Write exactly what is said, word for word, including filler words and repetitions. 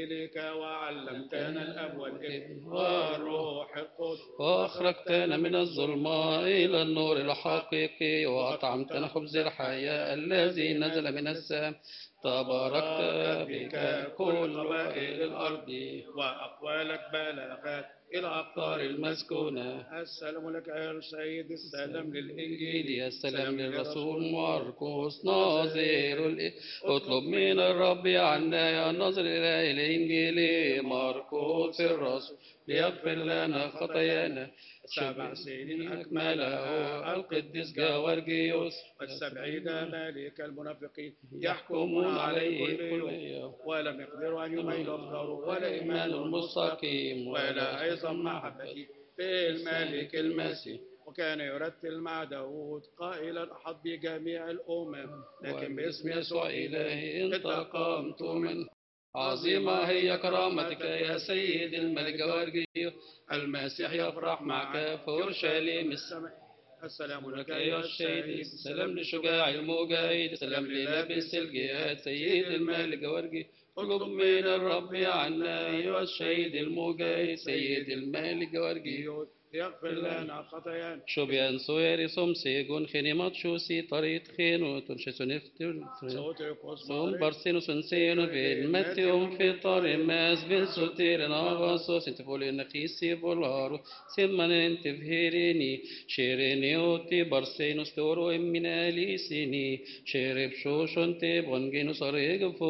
إليك وعلمتنا الأب والابن والروح القدس وأخرجتنا من الظلمة إلى النور الحقيقي وأطعمتنا خبز الحياة الذي نزل من السماء. تباركت بك كل قبائل الأرض وأقوالك بلغت إلى الأقطار أقطار المسكونة. السلام لك يا سيد، السلام للإنجيل، إنجيل السلام للرسول مرقس ناظر الإ- اطلب من الرب عنا يا ناظر إلى الإنجيل مرقس الرسول ليغفر لنا خطايانا. سبع سنين أكمله القديس جوارجيوس والسبعين مالك المنافقين يحكمون عليه كل يوم يوم. ولم يقدروا أن يميلوا أفكاره ولا إيمان إيمان المستقيم ولا أيضا محبتي في الملك المسيح. وكان يرتل مع داود قائلا أحط بجميع الأمم لكن باسم يسوع إلهي انتقمت من. عظيمة عظيمة هي كرامتك يا سيد الملك جوارجيوس. المسيح يفرح معك في أورشليم السماء. السلام لك لك يا أيها السيد، الشهيد سلام لشجاع المجاهد سلام للابس الجهاد سيد الملك جوارجي. اطلب من الرب عنا أيها الشهيد المجاهد سيد الملك جوارجي. يغفر لنا خطايانا. شوبيان سويري سوم سيجون خيني ماتشوسي طريق خينو تنشسون افتر صوت القدس سوم بارسينو سنسينو بين ماتيوم في طاري ماس بين سوتير نافاسو سنتفولي نقيسي بولارو سيمان انتفهيريني شيريني اوتي بارسينو ستورو امينالي سيني شيرب شوشون تي بونجينو صريق